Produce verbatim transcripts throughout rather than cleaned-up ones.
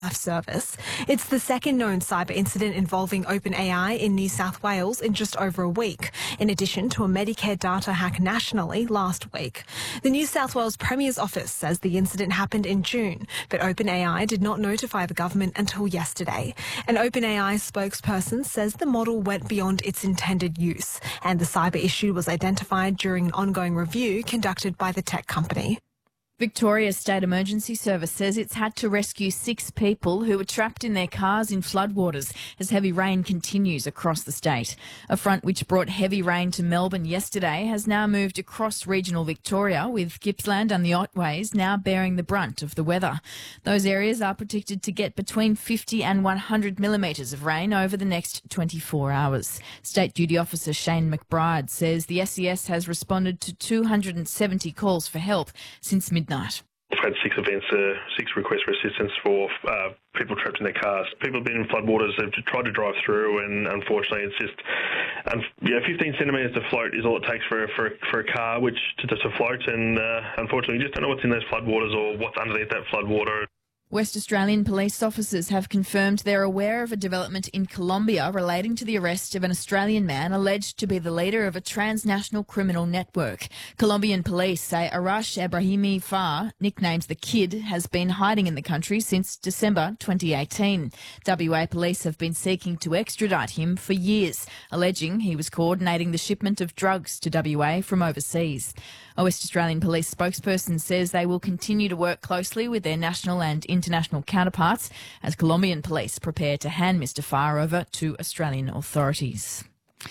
Life service. It's the second known cyber incident involving OpenAI in New South Wales in just over a week, in addition to a Medicare data hack nationally last week. The New South Wales Premier's office says the incident happened in June, but OpenAI did not notify the government until yesterday. An OpenAI spokesperson says the model went beyond its intended use, and the cyber issue was identified during an ongoing review conducted by the tech company. Victoria's State Emergency Service says it's had to rescue six people who were trapped in their cars in floodwaters as heavy rain continues across the state. A front which brought heavy rain to Melbourne yesterday has now moved across regional Victoria, with Gippsland and the Otways now bearing the brunt of the weather. Those areas are predicted to get between fifty and one hundred millimetres of rain over the next twenty-four hours. State Duty Officer Shane McBride says the S E S has responded to two hundred seventy calls for help since midnight. We've had six events, uh, six requests for assistance for uh, people trapped in their cars. People have been in floodwaters, they've tried to drive through, and unfortunately it's just, um, yeah, fifteen centimetres to float is all it takes for, for, for a car which to, to float, and uh, unfortunately you just don't know what's in those floodwaters or what's underneath that floodwater. West Australian police officers have confirmed they're aware of a development in Colombia relating to the arrest of an Australian man alleged to be the leader of a transnational criminal network. Colombian police say Arash Ebrahimi Far, nicknamed the Kid, has been hiding in the country since December twenty eighteen. W A police have been seeking to extradite him for years, alleging he was coordinating the shipment of drugs to W A from overseas. A West Australian police spokesperson says they will continue to work closely with their national and international counterparts as Colombian police prepare to hand Mister Farr over to Australian authorities.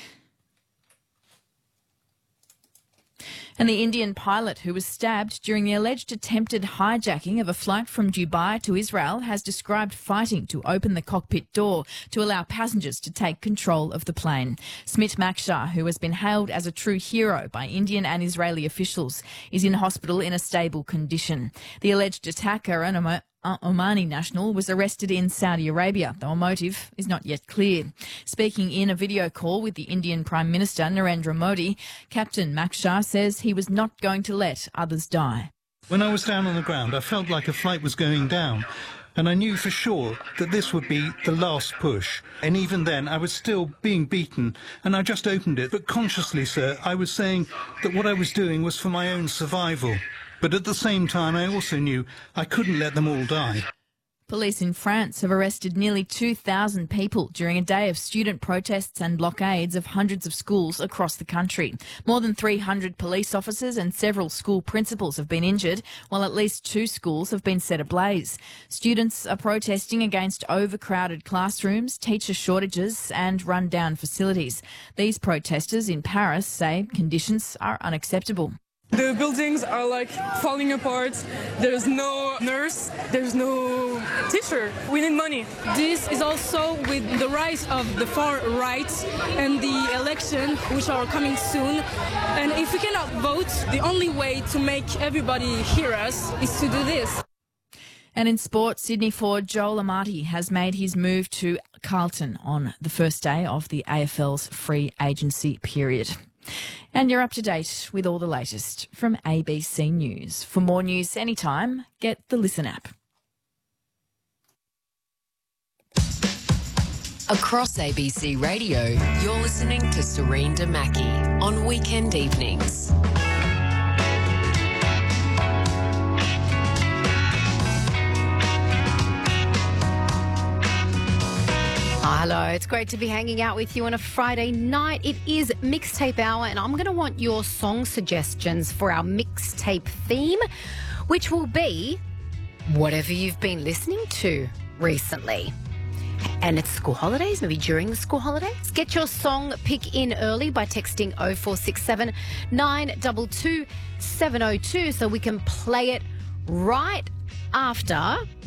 And the Indian pilot who was stabbed during the alleged attempted hijacking of a flight from Dubai to Israel has described fighting to open the cockpit door to allow passengers to take control of the plane. Smit Makshar, who has been hailed as a true hero by Indian and Israeli officials, is in hospital in a stable condition. The alleged attacker, an Omo- Omani national, was arrested in Saudi Arabia, though a motive is not yet clear. Speaking in a video call with the Indian Prime Minister Narendra Modi, Captain Makshar says he was not going to let others die. When I was down on the ground, I felt like a flight was going down, and I knew for sure that this would be the last push. And even then, I was still being beaten, and I just opened it. But consciously, sir, I was saying that what I was doing was for my own survival. But at the same time, I also knew I couldn't let them all die. Police in France have arrested nearly two thousand people during a day of student protests and blockades of hundreds of schools across the country. More than three hundred police officers and several school principals have been injured, while at least two schools have been set ablaze. Students are protesting against overcrowded classrooms, teacher shortages and run-down facilities. These protesters in Paris say conditions are unacceptable. The buildings are like falling apart. There's no nurse, there's no teacher. We need money. This is also with the rise of the far right and the election, which are coming soon. And if we cannot vote, the only way to make everybody hear us is to do this. And in sport, Sydney forward Joel Amati has made his move to Carlton on the first day of the A F L's free agency period. And you're up to date with all the latest from A B C News. For more news anytime, get the Listen app. Across A B C Radio, you're listening to Sareen Mackie on weekend evenings. Hello, it's great to be hanging out with you on a Friday night. It is Mixtape Hour, and I'm going to want your song suggestions for our mixtape theme, which will be whatever you've been listening to recently. And it's school holidays, maybe during the school holidays. Get your song pick in early by texting oh four six seven, nine two two, seven oh two so we can play it right after